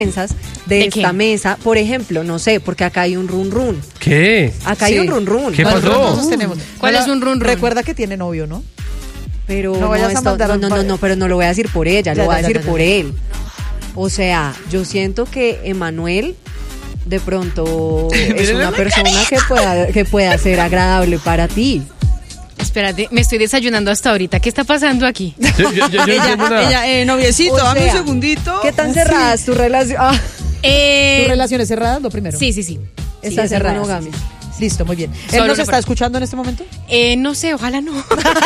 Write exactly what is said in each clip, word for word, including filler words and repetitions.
de, ¿De esta qué? mesa, por ejemplo, no sé, porque acá hay un run run. ¿Qué? Acá Sí. hay un run run. ¿Qué pasó? Nosotros tenemos. ¿Cuál No, es un run run? Recuerda que tiene novio, ¿no? Pero No no, vayas a esto- mandar no, al no, no, pa- no, pero no lo voy a decir por ella, Ya, lo voy a ya, decir ya, ya, por ya. él. O sea, yo siento que Emanuel de pronto es una persona que pueda, que pueda ser agradable para ti. Espérate, me estoy desayunando hasta ahorita. ¿Qué está pasando aquí? Yo, yo, yo, yo entiendo una- Ella, eh, noviecito, O dame sea, un segundito. ¿Qué tan cerrada es tu relación? Ah, Eh, ¿Tu relación es cerrada? Lo primero. sí, sí, sí. está Sí, cerrada. cerrada. monogamia. Listo, muy bien. Solo ¿Él nos una está parte. escuchando en este momento? Eh, no sé, ojalá no.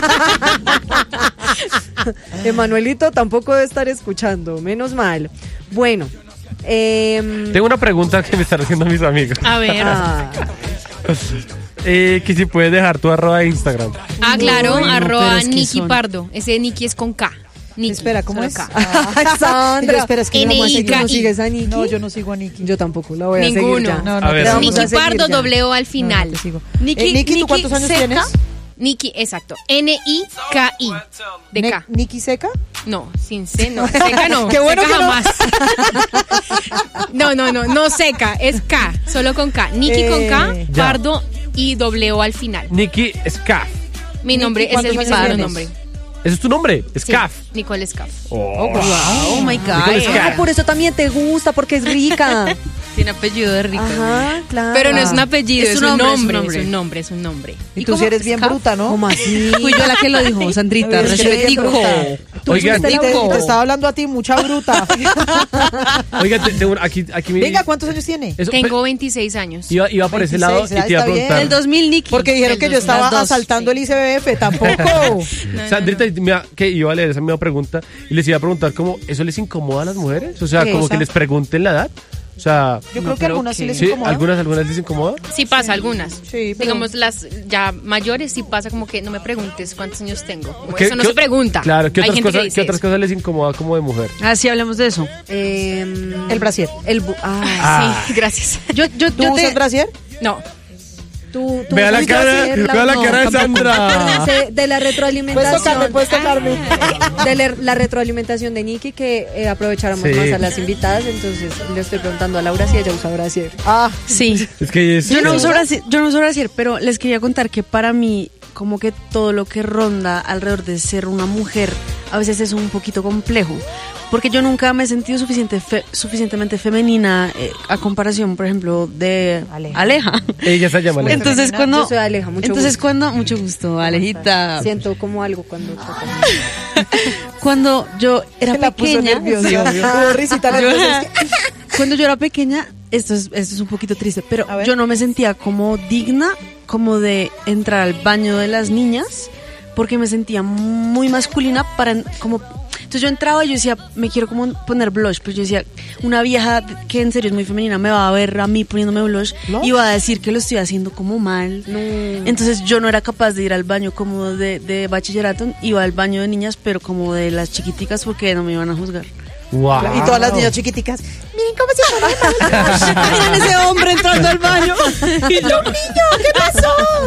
Emanuelito tampoco debe estar escuchando, menos mal. Bueno, eh, Tengo una pregunta que me están haciendo mis amigos. A ver. Ah, ah, Eh, que si puedes dejar tu arroba de Instagram. claro, Bueno, arroba pero es que Nicky son- Pardo. Ese Nicky es con K. Nicky, Espera, ¿cómo solo es? K. Ay, Sandra. Yo, espera, es que N no, I vamos a K I. ¿No sigues a Nikki? No, yo no sigo a Nikki. Yo tampoco la voy a Ninguno. seguir ya. No, no, A ver. te vamos Nicky a seguir Pardo, ya. doble O al No, final. no te sigo. Nicky, Eh, Nikki, ¿tú cuántos años seca. tienes? Nicky, exacto. N I K I. De Ne- K. ¿Nikki Seca? No, sin C, no. Seca no. Qué bueno seca que no. jamás. No, no, no. No seca. Es K. Solo con K. Nicky Eh, con K, ya. Pardo y doble O al final. Nikki Scaff. Mi nombre, ese ¿cuántos es mi años segundo tienes? nombre. ¿Ese es tu nombre? Sí, Scaff. Nicole Scaff. Oh, Oh my God. Nicolas Cage. Ah, por eso también te gusta, porque es rica. Tiene apellido de rica. Ajá, claro. Pero no es un apellido, es, Es un un nombre, nombre, es un nombre, es un nombre. Y tú cómo? sí eres bien Scaff. bruta, ¿no? ¿Cómo así? Fui yo la que lo dijo, Sandrita. Oye, es que eres bien Respetico. bruta. Tú Oigan, fuiste la Te, bruta. te estaba hablando a ti, mucha bruta. Oiga, te- tengo un- aquí, aquí mi... Venga, ¿cuántos años tiene? Eso, Tengo veintiséis años. pe- Iba, iba por ese veintiséis, lado y te iba a está bien. preguntar. El dos mil, Nicky. Porque dijeron El que yo dos, estaba las dos, asaltando sí. el I C B F, tampoco. Sandrita, mira, que iba a leer esa misma pregunta y les iba a preguntar cómo eso les incomoda a las mujeres, o sea, ¿Qué? como O sea, que les pregunten la edad, o sea, Yo No, creo que pero algunas sí ¿qué? les sí, incomoda. algunas algunas les incomoda. Sí pasa, algunas. Sí, pero- Digamos, las ya mayores sí pasa como que no me preguntes cuántos años tengo. Como ¿Qué- eso no qué- se pregunta. Claro, ¿qué Hay otras gente que cosas, dice qué otras eso. cosas les incomoda como de mujer? Ah, sí, hablemos de eso. Eh, El brasier. El bu- ah, Ah. Sí, gracias. Yo, yo, ¿Tú yo usas te... brasier? No. tú, tú Vea la usas cara, brasier, la- vea la no, cara de tampoco. Sandra. Acuérdense de la Puedes retroalimentación. tocarme, puedes tocarme. De la, la retroalimentación de Nikki, que eh, aprovecháramos Sí. más a las invitadas, entonces le estoy preguntando a Laura si ella usa brasier. Ah, Sí. Es que es, Yo no uso brasier, yo no uso brasier, pero les quería contar que para mí, como que todo lo que ronda alrededor de ser una mujer, a veces es un poquito complejo. Porque yo nunca me he sentido suficiente fe- suficientemente femenina eh, a comparación, por ejemplo, de Aleja. Aleja. ella se llama Aleja. Entonces femenina. cuando Yo soy Aleja, mucho entonces gusto. cuando mucho gusto, Alejita. Siento como algo cuando toca. Cuando yo era que la puso pequeña, nerviosa. sí, obvio. Tuvo risita nerviosa. Cuando yo era pequeña, esto es, esto es un poquito triste, pero A ver. yo no me sentía como digna como de entrar al baño de las niñas porque me sentía muy masculina para en- como entonces yo entraba y yo decía, me quiero como poner blush, pero yo decía, una vieja que en serio es muy femenina me va a ver a mí poniéndome blush ¿Blush? y va a decir que lo estoy haciendo como mal. No. Entonces yo no era capaz de ir al baño como de, de bachillerato, iba al baño de niñas, pero como de las chiquiticas porque no me iban a juzgar. Wow. Y todas las niñas chiquiticas, miren cómo se llama. Miren ese hombre entrando al baño. Y yo, niño, ¿qué pasó?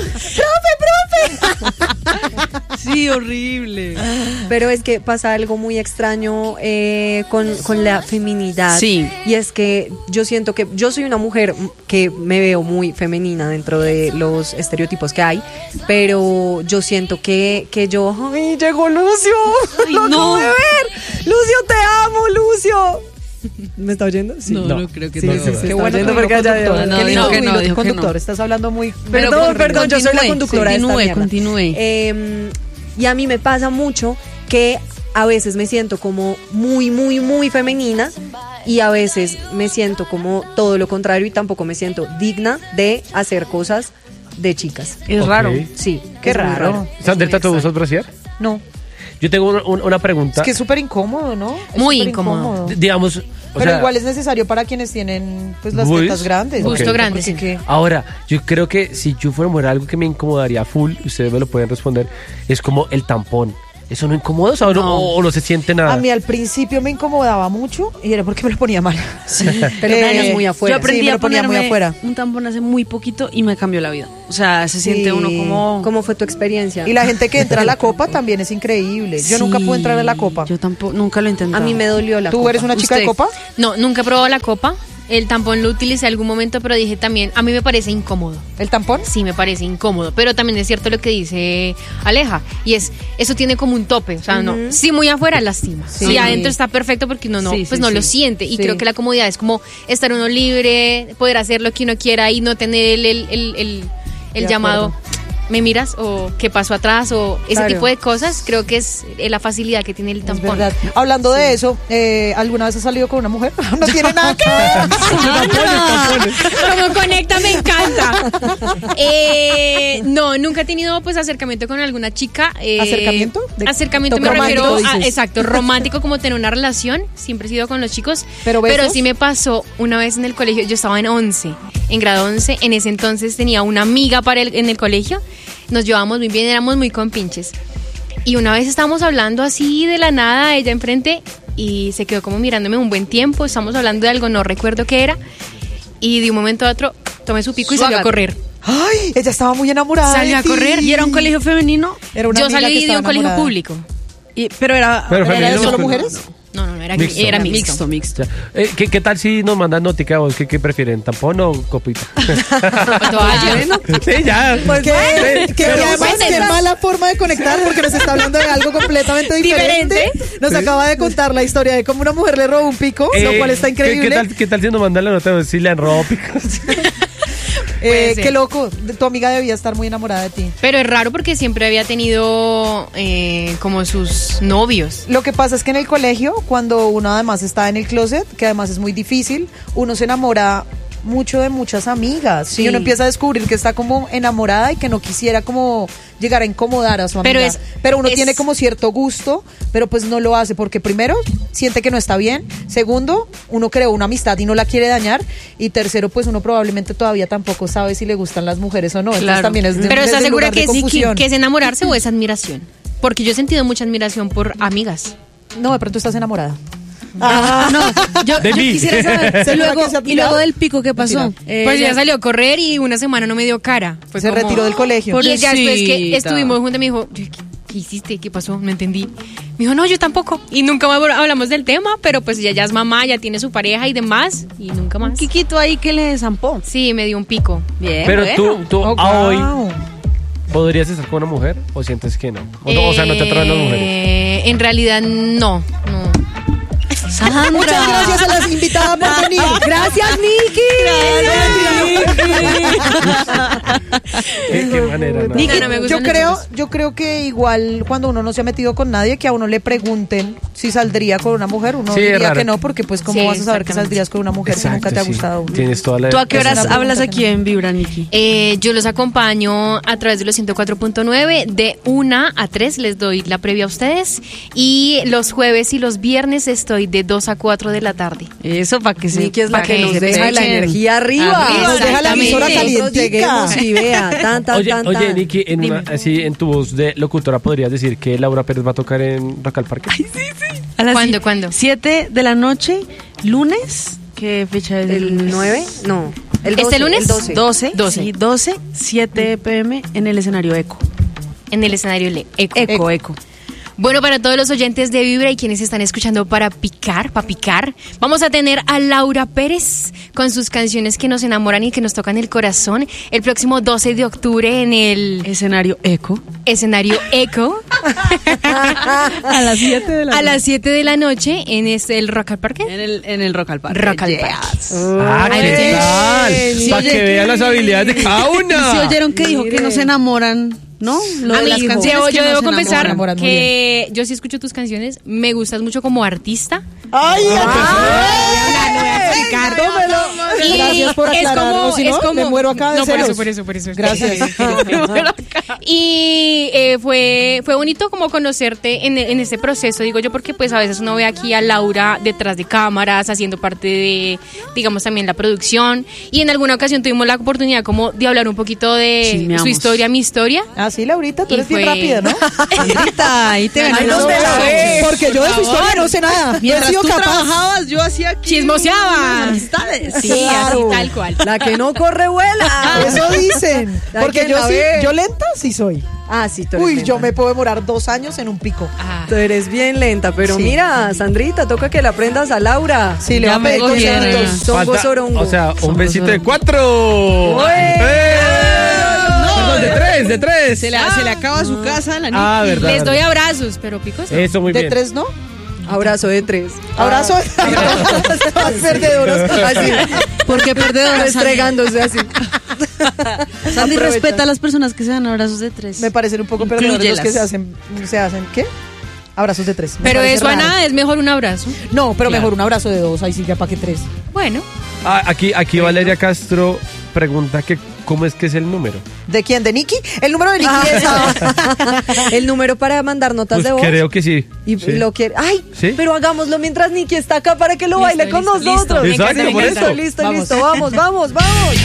¡Profe, profe! Sí, horrible. Pero es que pasa algo muy extraño eh, con, con la feminidad. Sí. Y es que yo siento que yo soy una mujer que me veo muy femenina dentro de los estereotipos que hay, pero yo siento que, que yo... ¡Ay, llegó Lucio! Ay, ¡Lo no. acabo de ver! ¡Lucio, te amo, Lucio! ¿Me está oyendo? Sí. No, No. no creo que Sí, no. sí, sí, Qué está bueno oyendo que porque dijo allá- conductor. no, Qué dijo lindo que que no, dijo dijo que conductor. no. Estás hablando muy... Perdón, Pero perdón, yo soy la continúe, conductora de esta continúe, mierda. continúe. Eh, y a mí me pasa mucho que a veces me siento como muy, muy, muy femenina y a veces me siento como todo lo contrario y tampoco me siento digna de hacer cosas de chicas. Es Ok. raro. Sí, Qué es muy raro. Sandrita, ¿tú usas brasier? No, Yo tengo un- un- una pregunta. es que es súper incómodo, ¿no? Es Muy súper incómodo. D- digamos, o Pero sea, igual es necesario para quienes tienen pues las ¿Buis? tetas grandes. Busto ¿no? grande, Porque sí. que- ahora, yo creo que si yo fuera mujer, algo que me incomodaría full, ustedes me lo pueden responder, es como el tampón. ¿Eso no incomoda? O, sea, no. No, o no se siente nada. A mí al principio me incomodaba mucho y era porque me lo ponía mal. Sí, pero eh, muy afuera. Yo aprendí sí, me a lo ponía muy afuera. Un tampón hace muy poquito y me cambió la vida. O sea, se siente sí. uno como... ¿Cómo fue tu experiencia? Y la gente que entra a la copa también es increíble. Yo Sí, nunca puedo entrar a la copa. Yo tampoco, nunca lo he intentado. A mí me dolió la ¿Tú copa. eres una chica ¿Usted? de copa? No, nunca he probado la copa. El tampón lo utilicé algún momento, pero dije también, a mí me parece incómodo. ¿El tampón? Sí, me parece incómodo, pero también es cierto lo que dice Aleja, y es, eso tiene como un tope, o sea, no, sí muy afuera lastima, Sí. sí adentro está perfecto porque uno no, Sí, pues sí, no sí. lo siente, y Sí. creo que la comodidad es como estar uno libre, poder hacer lo que uno quiera y no tener el, el, el, el, el De llamado, acuerdo. ¿me miras? O ¿qué pasó atrás? O ese Claro. tipo de cosas, creo que es eh, la facilidad que tiene el Es tampón. verdad. Hablando de eso, eh, ¿alguna vez has salido con una mujer? No tiene nada que ver. Como conecta, me encanta. Eh, no, nunca he tenido pues acercamiento con alguna chica. eh, ¿Acercamiento? De- acercamiento me romántico, refiero a, dices. exacto, romántico, como tener una relación. Siempre he sido con los chicos. ¿Pero besos? sí me pasó una vez en el colegio. Yo estaba en once, en grado once. En ese entonces tenía una amiga para el, en el colegio. Nos llevábamos muy bien, éramos muy compinches. Y una vez estábamos hablando así de la nada, ella enfrente, y se quedó como mirándome un buen tiempo. Estamos hablando de algo, no recuerdo qué era. Y de un momento a otro tomé su pico y salió a correr. Ay, ella estaba muy enamorada. Salió de a ti. correr. ¿Y era un colegio femenino? Era una Yo amiga que salí de estaba un colegio enamorada. público. Y, pero era... Pero era femenino ¿Solo masculino. mujeres? No, no, no, era Mixto. era Mixto, mixto. mixto. Eh, ¿qué, ¿Qué tal si nos mandan notica vos? ¿Qué, qué prefieren? ¿Tampón o copita? Toalla. Sí, ya. Pues qué, Sí, qué, pero- además, Bueno, qué no. mala forma de conectar porque nos está hablando de algo completamente diferente. Diferente. Nos acaba de contar la historia de cómo una mujer le robó un pico, lo Eh, cual está ¿qué- increíble. ¿Qué, tal, ¿Qué tal si nos mandan la nota? Si le han robado picos. Eh, Puede ser. qué loco, de- tu amiga debía estar muy enamorada de ti. Pero es raro porque siempre había tenido eh, como sus novios. Lo que pasa es que en el colegio, cuando uno además está en el closet, que además es muy difícil, uno se enamora mucho de muchas amigas. Sí. Y uno empieza a descubrir que está como enamorada y que no quisiera como llegar a incomodar a su amiga. Pero es- pero uno es- tiene como cierto gusto, pero pues no lo hace porque primero siente que no está bien, segundo, uno creó una amistad y no la quiere dañar, y tercero, pues uno probablemente todavía tampoco sabe si le gustan las mujeres o no. Entonces Claro. también es de, Pero desde ¿estás el segura lugar de que es, confusión. que es enamorarse o es admiración? Porque yo he sentido mucha admiración por amigas. No, de pronto estás enamorada. Ah, no, yo, De yo mí. quisiera saber. ¿Segura luego, que se ha y tirado? luego del pico, ¿qué pasó? Mentira. Eh, Pues ya ella- salió a correr y una semana no me dio cara. Fue Se como- retiró del colegio. Y ya después que Pobrecita. estuvimos juntos me dijo, ¿qué, qué hiciste? ¿Qué pasó? No entendí. Me dijo, no, yo tampoco. Y nunca más hablamos del tema, pero pues ella ya es mamá, ya tiene su pareja y demás. Y nunca Un más. Kikito ahí que le zampó. Sí, me dio un pico. Bien, Pero bueno. tú, tú Oh, a hoy, wow. ¿podrías estar con una mujer o sientes que no? O, no- o sea, ¿no te atraen las mujeres? Eh, En realidad, no. no. Sandra. Muchas gracias a las invitadas por venir. Gracias, Niki. ¿Qué, qué manera, no? Niki, No, no me yo gustan creo, los chicos. yo creo que igual cuando uno no se ha metido con nadie, que a uno le pregunten si saldría con una mujer, uno Sí, es diría raro. que no, porque pues cómo Sí, vas a saber que exactamente. saldrías con una mujer si nunca te ha sí. gustado uno. Tienes toda la... ¿Tú a qué Es una horas pregunta hablas que aquí no. en Vibra, Niki? Eh, yo los acompaño a través de los ciento cuatro punto nueve. De una a tres les doy la previa a ustedes. Y los jueves y los viernes estoy de dos a cuatro de la tarde. Eso para que se... Niki es la pa' que nos se deja la echen. energía arriba. Arriba, Nos deja la emisora exactamente. Nosotros calientica. lleguemos y vea, tan, tan, Oye, tan, oye, tan. Niki, en una- así en tu voz de locutora podrías decir que Laura Pérez va a tocar en Rock al Parque. A las ¿Cuándo, si- cuándo? siete de la noche, lunes. ¿Qué fecha es? ¿El nueve? No. El doce, ¿Este lunes? El doce. doce. doce. Sí, doce, siete pm en el escenario Eco. En el escenario Le Eco. Eco, Eco. Bueno, para todos los oyentes de Vibra y quienes están escuchando para picar, para picar, vamos a tener a Laura Pérez con sus canciones que nos enamoran y que nos tocan el corazón el próximo doce de octubre en el Escenario Eco. escenario Eco A las siete de la a las siete de la noche en este, el Rock al Parque. En el, en el Rock al Parque. Rock al Yes. Parque. Ah, Ahí ¿qué lo tienes. tal? Sí, Para oye, que vean las habilidades de cada ¿Y una. si oyeron que dijo que no se enamoran? ¿No? Lo A de mí, las yo, canciones yo que no debo se confesar enamoran, muy que yo sí escucho tus canciones, me gustas mucho como artista. ¡Ay, Tómelo. Gracias Gracias por Es aclarar. como, o si no, es como, me muero acá de no, por celos. eso, por eso, por eso. Gracias. Me muero acá. Y eh, fue, fue bonito como conocerte en, en este proceso, digo yo, porque pues a veces uno ve aquí a Laura detrás de cámaras, haciendo parte de, digamos, también la producción. Y en alguna ocasión tuvimos la oportunidad como de hablar un poquito de Chismeamos. su historia, mi historia. Ah, sí, Laurita, tú Y eres bien fue- rápida, ¿no? Sandrita, ahí te Ay, gané no los me la besos. ve, porque yo de su historia no sé nada. No he Mientras sido tú capaz. trabajabas, yo hacía aquí Chismoseaba. amistades. Sí, Claro. así tal cual. La que no corre vuela. Eso dicen. Hay Porque quien yo la sí, ve. yo lenta sí soy. Ah, sí, tú eres Uy, lenta. yo me puedo demorar dos años en un pico. Ah. Tú eres bien lenta, pero Sí. mira, Sandrita, toca que le aprendas a Laura. Sí, le Ya voy a me pedir cogieron. consejos. Songo Falta- sorongo. O sea, un Songo besito de sorongo. cuatro. ¡Ué! ¡Eh! Perdón, de tres, de tres. Se le, se le acaba su casa a la niña. Ah, verdad. Les doy abrazos, pero picos no. Eso, muy De bien. tres, ¿no? Abrazo de tres. Abrazo. Más perdedoras. Así, Porque perdedora, Sandy. restregándose así. Sandy Aprovecha. respeta a las personas que se dan abrazos de tres. Me parecen un poco perdedores los Inclúyelas. que se hacen, se hacen, ¿qué? Abrazos de tres. Me Pero parece eso a raro. nada es mejor un abrazo. No, pero Claro. mejor un abrazo de dos, ahí sí ya para que tres. Bueno, Ah, aquí, aquí Valeria Castro pregunta que cómo es que es el número. ¿De quién? ¿De Nicky? El número de Nicky es... El número para mandar notas Pues de voz. creo que sí. Y Sí. lo quiere. Ay, ¿Sí? pero hagámoslo mientras Nicky está acá para que lo Listo, baile con listo, nosotros. listo. Exacto, por listo, eso. listo, Vamos. listo. Vamos, vamos, vamos.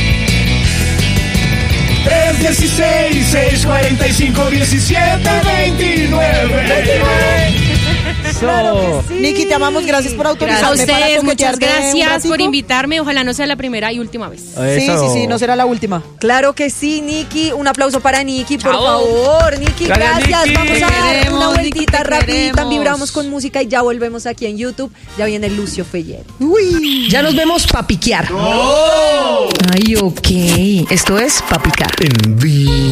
tres dieciséis, seis cuarenta y cinco, diecisiete veintinueve. Claro que sí. Nicky, te amamos, gracias por a autorizarme para ustedes muchas coquetearte un gracias ratico. por invitarme. Ojalá no sea la primera y última vez. Sí, sí, sí, no será la última. Claro que sí, Nicky. Un aplauso para Nicky, por Chao. favor. Nicky, Gracias, gracias. Nicky. Vamos a Te dar queremos, una Nicky, vueltita te rapidita. queremos. Vibramos con música y ya volvemos aquí en YouTube. Ya viene Lucio Feller. Uy. Ya nos vemos pa' piquear. Ay, ok. Esto es pa' picar. En vivo.